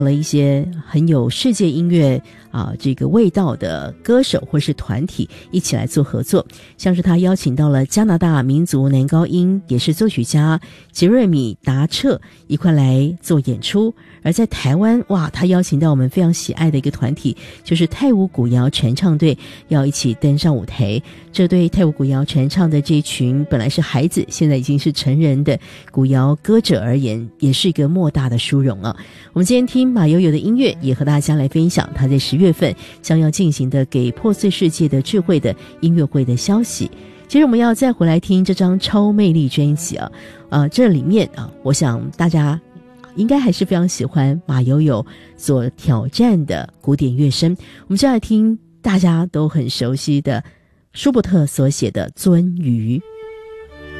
了一些很有世界音乐这个味道的歌手或是团体一起来做合作，像是他邀请到了加拿大民族男高音也是作曲家杰瑞米达彻一块来做演出。而在台湾，他邀请到我们非常喜爱的一个团体，就是泰舞古谣传唱队要一起登上舞台。这对泰舞古谣传唱的这一群本来是孩子，现在已经是成人的古谣歌者而言，也是一个莫大的殊荣啊。我们今天听马友友的音乐，也和大家来分享他在10月份将要进行的给破碎世界的智慧的音乐会的消息。其实我们要再回来听这张超魅力专辑这里面我想大家应该还是非常喜欢马友友所挑战的古典乐声。我们就来听大家都很熟悉的舒伯特所写的《鳟鱼》。